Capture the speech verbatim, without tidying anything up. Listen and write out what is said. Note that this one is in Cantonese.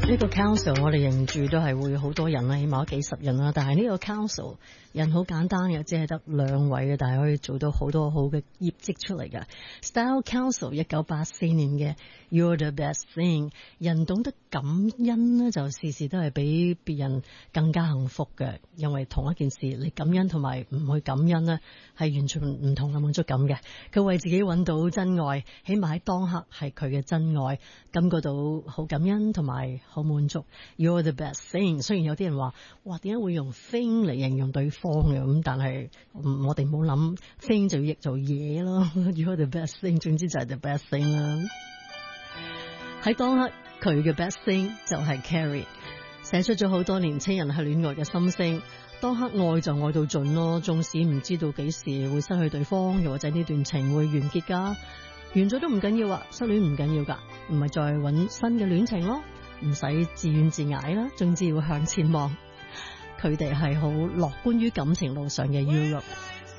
呢個 council 我哋認住都係會好多人啦，起碼幾十人啦。但係呢個 council 人好簡單嘅，只係得兩位嘅，但係可以做到好多好嘅業績出嚟嘅。Style Council 一九八四年嘅 You're the best thing， 人懂得感恩呢，就事事都係比別人更加幸福嘅。因為同一件事，你感恩同埋唔去感恩呢，係完全唔同嘅滿足感嘅。佢為自己揾到真愛，起碼喺當刻係佢嘅真愛，感覺到好感恩同埋好滿足。You're the best thing。雖然有啲人話，哇，點解會用 thing 嚟形容對方嘅咁，但係我哋冇諗 thing 就要譯做嘢咯。You're the best thing， 總之就係 the best thing 啦。喺當刻佢嘅 best thing 就係 Carrie， 寫出咗好多年青人係戀愛嘅心聲。當刻愛就愛到盡咯，縱使唔知道幾時會失去對方，又或者呢段情會完結噶，完咗都唔緊要啊，失戀唔緊要噶，唔係再搵新嘅戀情咯，唔使自怨自艾啦，總之要向前望。佢哋係好樂觀於感情路上嘅 Europe。